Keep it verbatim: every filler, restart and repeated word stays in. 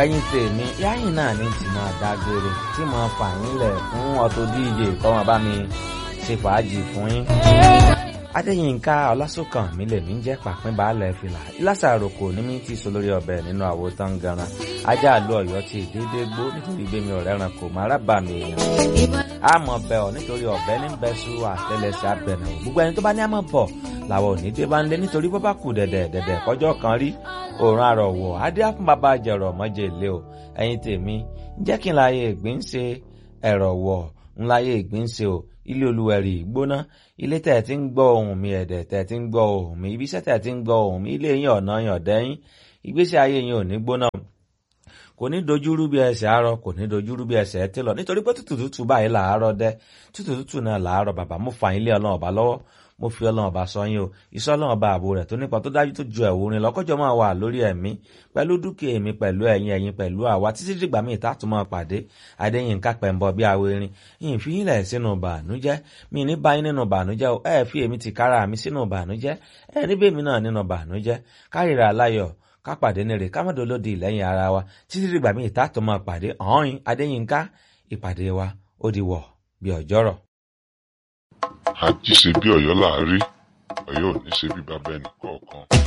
ẹ̀yin tèmi yáyìn náà ní tí máa dágbére tí mo fà yín lẹ̀ fún Auto D J kọ́ máa bá mi ṣe fàájì fún yín. Adéyínká Ọlásùnkànmí lèmi ń jẹ́ pàpín baálẹ̀ fìlà ìlàsà àròkò ní mi ti sọ lórí ọbẹ̀ nínú àwo tán ganan ajá àlọ́ ọ̀yọ́ ti dédé gbó nítorí gbé mi ọ̀rẹ́ ràn kò má rábà mi èèyàn àmọ̀ bẹ̀ ọ́ nítorí ọ̀bẹ ní bẹ́sù àtẹlẹsẹ̀ abẹ̀nà gbogbo ẹni tó bá ní àmọ̀ bọ̀ làwọn ò ní dé bá ń lé nítorí bó bá kù dẹ̀dẹ̀ dẹ̀dẹ̀ kọjọ́ kan rí òòrùn àrọ̀wọ̀ adé fún bàbá jẹ̀rọ̀ mọ́jẹ̀ ilé o ẹ̀yin tèmi jẹ́ kí n láyé ìgbín ṣe ẹ̀rọ̀ wọ̀ ń láyé ìgbín ṣe o ilé olúwẹ̀rì gbóná ilé tẹ̀ tí ń gbọ́ ohùn mi ẹ̀dẹ̀ tẹ̀ tí ń gbọ́ ohùn mi ibiṣẹ́ tẹ̀ tí ń gbọ́ ohùn mi ilé yín ọ̀nà yín ọ̀dẹ́yìn ìgbésí ayé yín ò ní gbóná kò ní dojúrú bí ẹsẹ̀ àárọ̀ kò ní dojúrú bí ẹsẹ̀ ẹtí lọ nítorí pé tútù tútù báyìí làárọ̀ dẹ tútù tútù náà làárọ̀ bàbá mo fà yín lé Ọlọ́run ọba lọ́wọ́ mo fi Ọlọ́run ọba sọ yín o iṣẹ́ Ọlọ́run ọba ààbò rẹ̀ tó nípa tó dájú tó ju ẹ̀wò rin lọ́kọ́jọ́ máa wà lórí ẹ̀mí pẹ̀lú dúkìá èmi pẹ̀lú ẹ̀yin ẹ̀yin pẹ̀lú àwa títí dìgbà míì tá tún máa pàdé Adéyínká Pẹ̀mbọ bí awérin yìí fi yín lẹ̀ sínú bànújẹ́ mi ní bá yín nínú bànújẹ́ o ẹ fi èmi ti kára mi sínú bànújẹ́ ẹ níbẹ̀ mi náà nínú bànújẹ́ kárìíra aláyọ̀ ká pàdé ní rè ká mọ́dọ̀ lódì lẹ́yìn ara wa títí dìgbà míì tá tún máa pàdé ọ̀hún Adéyínká ìpàdé wa ó di wọ̀ bí ọjọ́rọ̀. Àjíṣe bí Ọ̀yọ́ là á rí Ọ̀yọ́ ò ní ṣe bí bàbá ẹnì kọ̀ọ̀kan.